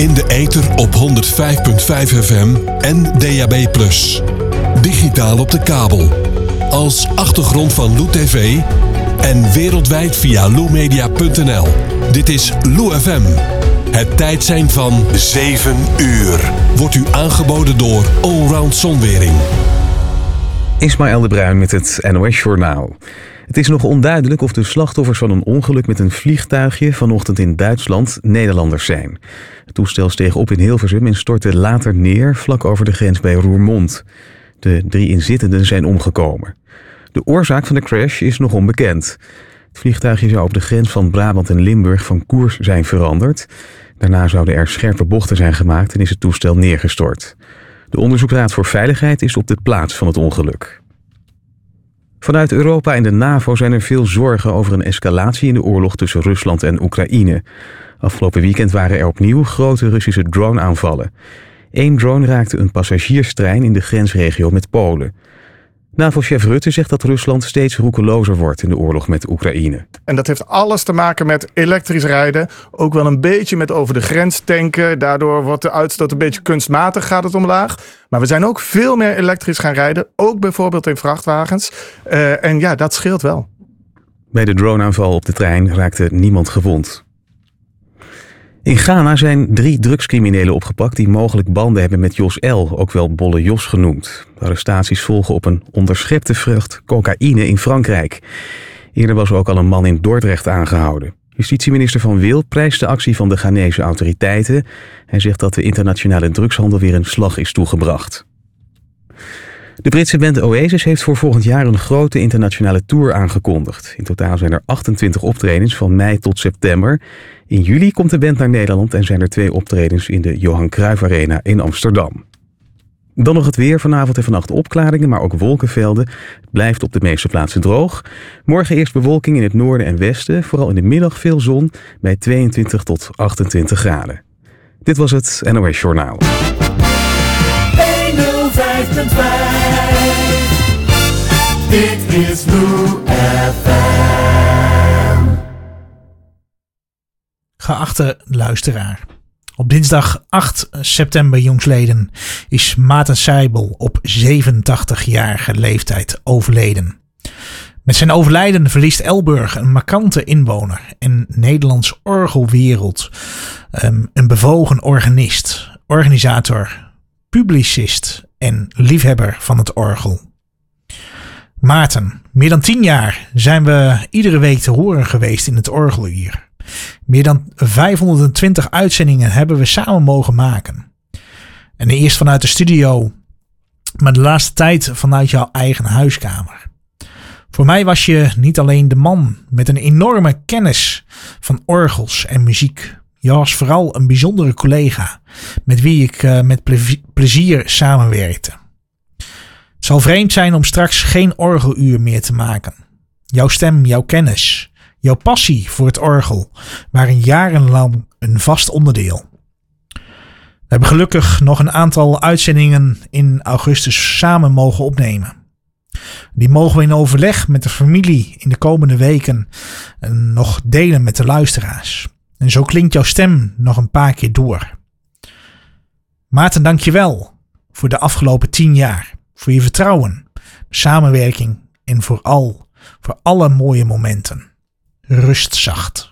In de ether op 105.5 FM en DAB+. Digitaal op de kabel. Als achtergrond van Lou TV en wereldwijd via loumedia.nl. Dit is Lou FM. Het tijdsein van 7 uur. Wordt u aangeboden door Allround Zonwering. Ismaël de Bruin met het NOS Journaal. Het is nog onduidelijk of de slachtoffers van een ongeluk met een vliegtuigje vanochtend in Duitsland Nederlanders zijn. Het toestel steeg op in Hilversum en stortte later neer vlak over de grens bij Roermond. De 3 inzittenden zijn omgekomen. De oorzaak van de crash is nog onbekend. Het vliegtuigje zou op de grens van Brabant en Limburg van koers zijn veranderd. Daarna zouden er scherpe bochten zijn gemaakt en is het toestel neergestort. De Onderzoeksraad voor Veiligheid is op de plaats van het ongeluk. Vanuit Europa en de NAVO zijn er veel zorgen over een escalatie in de oorlog tussen Rusland en Oekraïne. Afgelopen weekend waren er opnieuw grote Russische drone-aanvallen. 1 drone raakte een passagierstrein in de grensregio met Polen. NAVO-chef Rutte zegt dat Rusland steeds roekelozer wordt in de oorlog met Oekraïne. En dat heeft alles te maken met elektrisch rijden. Ook wel een beetje met over de grens tanken. Daardoor wordt de uitstoot een beetje kunstmatig, gaat het omlaag. Maar we zijn ook veel meer elektrisch gaan rijden. Ook bijvoorbeeld in vrachtwagens. En ja, dat scheelt wel. Bij de droneaanval op de trein raakte niemand gewond. In Ghana zijn 3 drugscriminelen opgepakt die mogelijk banden hebben met Jos L., ook wel Bolle Jos genoemd. De arrestaties volgen op een onderschepte vrucht cocaïne in Frankrijk. Eerder was er ook al een man in Dordrecht aangehouden. Justitieminister Van Wil prijst de actie van de Ghanese autoriteiten. Hij zegt dat de internationale drugshandel weer een slag is toegebracht. De Britse band Oasis heeft voor volgend jaar een grote internationale tour aangekondigd. In totaal zijn er 28 optredens van mei tot september. In juli komt de band naar Nederland en zijn er 2 optredens in de Johan Cruijff Arena in Amsterdam. Dan nog het weer. Vanavond en vannacht opklaringen, maar ook wolkenvelden. Het blijft op de meeste plaatsen droog. Morgen eerst bewolking in het noorden en westen. Vooral in de middag veel zon bij 22 tot 28 graden. Dit was het NOS Journaal. 105.5 Dit is Lou FM. Geachte luisteraar. Op dinsdag 8 september jongstleden is Maarten Seibel op 87-jarige leeftijd overleden. Met zijn overlijden verliest Elburg een markante inwoner en Nederlands orgelwereld. Een bewogen organist, organisator, publicist en liefhebber van het orgel. Maarten, meer dan 10 jaar zijn we iedere week te horen geweest in het orgeluur. Meer dan 520 uitzendingen hebben we samen mogen maken. En eerst vanuit de studio, maar de laatste tijd vanuit jouw eigen huiskamer. Voor mij was je niet alleen de man met een enorme kennis van orgels en muziek. Je was vooral een bijzondere collega met wie ik met plezier samenwerkte. Het zal vreemd zijn om straks geen orgeluur meer te maken. Jouw stem, jouw kennis, jouw passie voor het orgel waren jarenlang een vast onderdeel. We hebben gelukkig nog een aantal uitzendingen in augustus samen mogen opnemen. Die mogen we in overleg met de familie in de komende weken nog delen met de luisteraars. En zo klinkt jouw stem nog een paar keer door. Maarten, dank je wel voor de afgelopen 10 jaar. Voor je vertrouwen, samenwerking en vooral voor alle mooie momenten. Rust zacht.